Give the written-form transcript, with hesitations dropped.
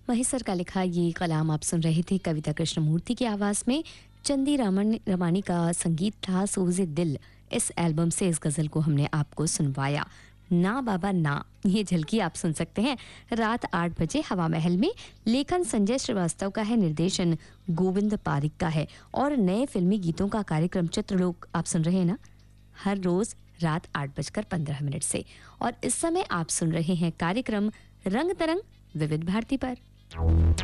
महेश्वर का लिखा ये कलाम आप सुन रहे थे कविता कृष्णमूर्ति की आवाज़ में। चंदी रमानी का संगीत था। सोज़े दिल इस एल्बम से इस गज़ल को हमने आपको सुनवाया। ना बाबा ना, ये झलकी आप सुन सकते हैं रात 8 बजे हवा महल में। लेखन संजय श्रीवास्तव का है, निर्देशन गोविंद पारिक का है और नए फिल्मी गीतों का कार्यक्रम चित्रलोक आप सुन रहे हैं ना, हर रोज रात 8:15 से। और इस समय आप सुन रहे हैं कार्यक्रम रंग तरंग विविध भारती पर।